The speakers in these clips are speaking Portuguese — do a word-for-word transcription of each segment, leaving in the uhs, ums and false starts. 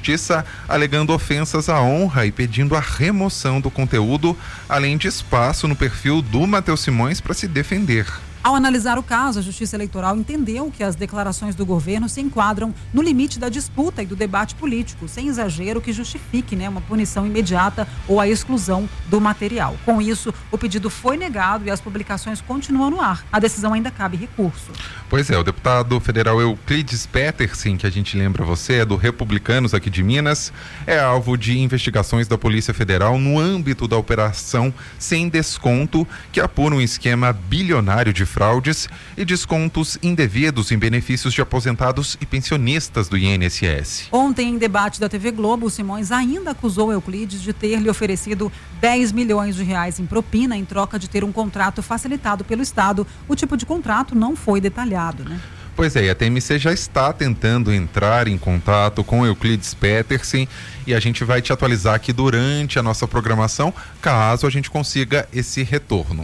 Justiça, alegando ofensas à honra e pedindo a remoção do conteúdo, além de espaço no perfil do Matheus Simões para se defender. Ao analisar o caso, a Justiça Eleitoral entendeu que as declarações do governo se enquadram no limite da disputa e do debate político, sem exagero que justifique, né, uma punição imediata ou a exclusão do material. Com isso, o pedido foi negado e as publicações continuam no ar. A decisão ainda cabe recurso. Pois é, o deputado federal Euclides Petersen, que a gente lembra você, é do Republicanos aqui de Minas, é alvo de investigações da Polícia Federal no âmbito da operação Sem Desconto, que apura um esquema bilionário de fraudes e descontos indevidos em benefícios de aposentados e pensionistas do I N S S. Ontem, em debate da T V Globo, o Simões ainda acusou Euclides de ter lhe oferecido dez milhões de reais em propina em troca de ter um contrato facilitado pelo Estado. O tipo de contrato não foi detalhado, né? Pois é, e a T M C já está tentando entrar em contato com Euclides Petersen e a gente vai te atualizar aqui durante a nossa programação, caso a gente consiga esse retorno.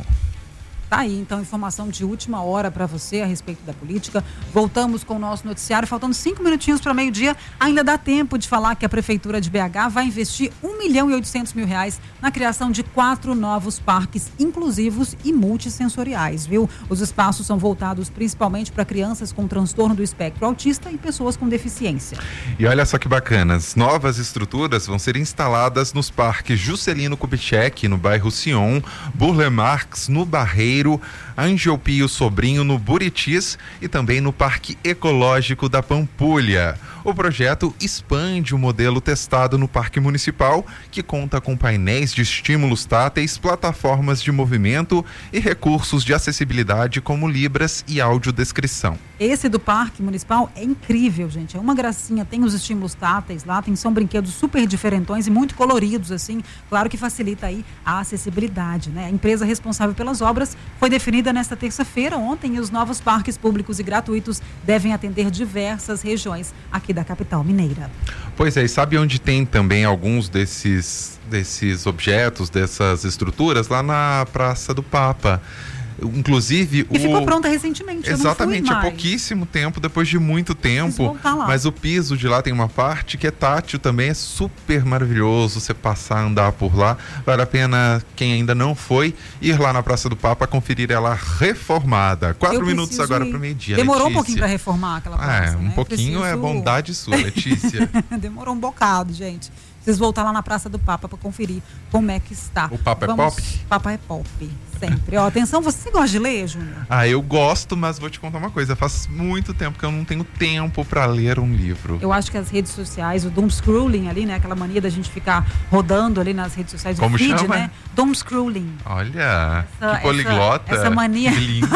Tá aí, então, informação de última hora para você a respeito da política. Voltamos com o nosso noticiário, faltando cinco minutinhos para meio-dia. Ainda dá tempo de falar que a Prefeitura de B H vai investir um milhão e oitocentos mil reais na criação de quatro novos parques inclusivos e multissensoriais, viu? Os espaços são voltados principalmente para crianças com transtorno do espectro autista e pessoas com deficiência. E olha só que bacana, as novas estruturas vão ser instaladas nos parques Juscelino Kubitschek, no bairro Sion, Burle Marx, no Barreiro, Angel Pio Sobrinho no Buritis e também no Parque Ecológico da Pampulha. O projeto expande o modelo testado no Parque Municipal, que conta com painéis de estímulos táteis, plataformas de movimento e recursos de acessibilidade como libras e audiodescrição. Esse do Parque Municipal é incrível, gente. É uma gracinha. Tem os estímulos táteis lá, tem, são brinquedos super diferentões e muito coloridos, assim. Claro que facilita aí a acessibilidade, né? A empresa responsável pelas obras foi definida nesta terça-feira, ontem, e os novos parques públicos e gratuitos devem atender diversas regiões aqui da capital mineira. Pois é, e sabe onde tem também alguns desses, desses objetos, dessas estruturas? Lá na Praça do Papa. Inclusive e o... ficou pronta recentemente. Exatamente, há pouquíssimo tempo, depois de muito tempo. Mas o piso de lá tem uma parte que é tátil também, é super maravilhoso você passar, andar por lá. Vale a pena, quem ainda não foi, ir lá na Praça do Papa conferir ela reformada. Quatro Eu minutos agora para o meio-dia. Demorou Letícia. um pouquinho para reformar aquela praça, É, um né? pouquinho Preciso... é bondade sua, Letícia. Demorou um bocado, gente. Preciso voltar lá na Praça do Papa para conferir como é que está. O Papa Vamos... é pop? Papa é pop, sempre. Ó, atenção, você gosta de ler, Júnior? Ah, eu gosto, mas vou te contar uma coisa. Faz muito tempo que eu não tenho tempo para ler um livro. Eu acho que as redes sociais, o doom scrolling ali, né? Aquela mania da gente ficar rodando ali nas redes sociais. Como o feed, chama? Né? Doom scrolling. Olha, essa, que poliglota. Essa, essa mania. Bilíngue.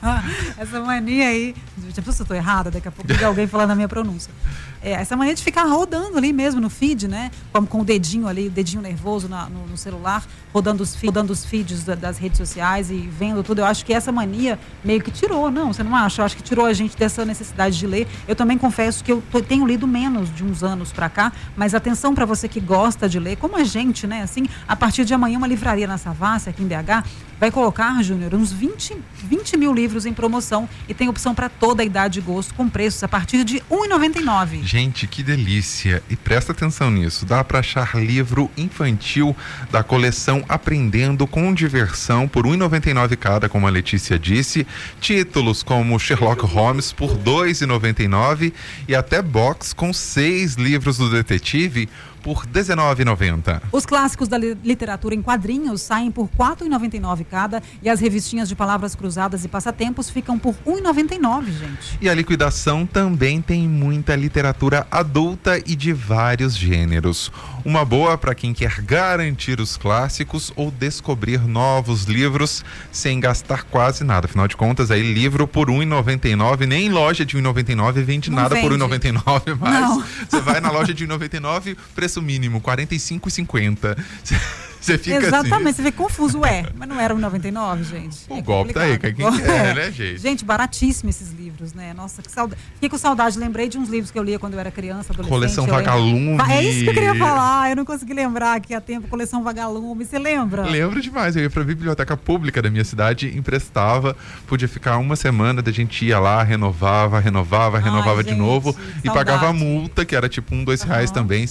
Essa mania aí. Tipo, se eu tô errada, daqui a pouco tem alguém falando a minha pronúncia. É, essa mania de ficar rodando ali mesmo no feed, né? Como com o dedinho ali, o dedinho nervoso na, no, no celular, rodando os, rodando os feeds da, das redes sociais e vendo tudo. Eu acho que essa mania meio que tirou, não? Você não acha? Eu acho que tirou a gente dessa necessidade de ler. Eu também confesso que eu tô, tenho lido menos de uns anos pra cá, mas atenção para você que gosta de ler, como a gente, né? Assim, a partir de amanhã, uma livraria na Savassi, aqui em B H, vai colocar, Júnior, uns vinte mil livros em promoção e tem opção para toda a idade e gosto, com preços a partir de um real e noventa e nove centavos. Gente, que delícia! E presta atenção nisso, dá para achar livro infantil da coleção Aprendendo com Diversão por um real e noventa e nove centavos cada, como a Letícia disse, títulos como Sherlock Holmes por dois reais e noventa e nove centavos e até box com seis livros do detetive por dezenove reais e noventa centavos. Os clássicos da literatura em quadrinhos saem por quatro reais e noventa e nove centavos cada e as revistinhas de palavras cruzadas e passatempos ficam por um real e noventa e nove centavos, gente. E a liquidação também tem muita literatura adulta e de vários gêneros. Uma boa para quem quer garantir os clássicos ou descobrir novos livros sem gastar quase nada. Afinal de contas, aí livro por um real e noventa e nove centavos, nem loja de um real e noventa e nove centavos vende Não nada vende. por um real e noventa e nove centavos, mas Não. você vai na loja de um real e noventa e nove centavos, preço mínimo quarenta e cinco reais e cinquenta centavos. Você fica Exatamente, assim. você fica confuso, ué, mas não era um real e noventa e nove centavos, gente. O É golpe tá aí, complicado. quem quer, né, gente? Gente, baratíssimo esses livros, né? Nossa, que saudade. Fiquei com saudade, lembrei de uns livros que eu lia quando eu era criança, adolescente. Coleção eu lembro. Vagalume. É isso que eu queria falar, eu não consegui lembrar aqui há tempo, Coleção Vagalume, você lembra? Lembro demais, eu ia pra biblioteca pública da minha cidade, emprestava, podia ficar uma semana, da gente ia lá, renovava, renovava, Ai, renovava de gente, novo saudade. e pagava a multa, que era tipo um, dois reais Aham. também,